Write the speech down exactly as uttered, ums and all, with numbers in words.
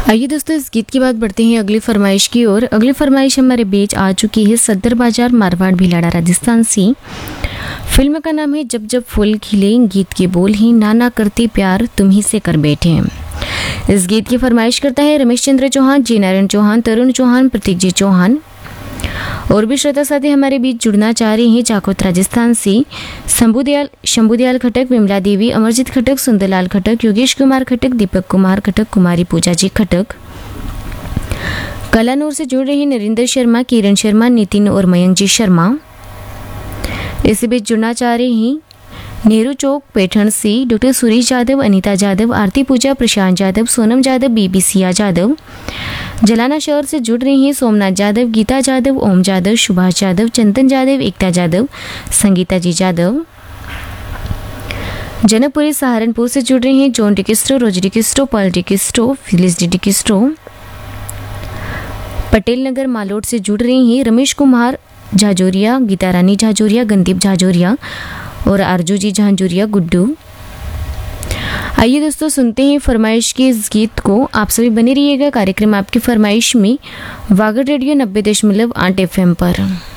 आइए दोस्तों, इस गीत की बात बढ़ते हैं अगली फरमाइश की ओर। अगली फरमाइश हमारे बीच आ चुकी है सदर बाजार मारवाड़ भिलाड़ा राजस्थान से। फिल्म का नाम है जब जब फूल खिले, गीत के बोल हैं नाना करते प्यार तुम्ही से कर बैठे। इस गीत की फरमाइश करता है रमेश चंद्र चौहान, जी नारायण चौहान, तरुण चौहान, प्रतीक जी चौहान। और भी श्रोता साथी हमारे बीच जुड़ना चाह रहे हैं चाकोत राजस्थान से। शंभुदयाल शंभुदयाल खटक, विमला देवी, अमरजीत खटक, सुंदरलाल खटक, योगेश कुमार खटक, दीपक कुमार खटक, कुमारी पूजा जी खटक। कलानूर से जुड़ रहे हैं नरेंद्र शर्मा, किरण शर्मा, नितिन और मयंक जी शर्मा। इसी बीच जुड़ना चाह रहे हैं नेहरू चौक पैठण से डॉक्टर सुरेश यादव, अनीता यादव, आरती पूजा, प्रशांत यादव, सोनम यादव, बीबी सिया यादव। जलाना शहर से जुड़ रही हैं सोमनाथ यादव, गीता यादव, ओम यादव, सुभाष यादव, चंदन यादव, एकता यादव, संगीता जी यादव। जनकपुरी सहारनपुर से जुड़ रही हैं जॉन डिकिस्ट्रो, रोज डिकिस्ट्रो, पल डिकिस्ट्रो, Phyllis D डिकिस्ट्रो। Patel Nagar Maalot से जुड़ रही हैं रमेश कुमार झाजोरिया, गीता रानी झाजोरिया, गंदीप झाजोरिया और आरजू जी झांझुरिया गुड्डू। आइए दोस्तों, सुनते हैं फरमाइश के इस गीत को। आप सभी बने रहिएगा कार्यक्रम आपकी फरमाइश में वागड़ रेडियो नब्बे दशमलव आठ एफ एम पर।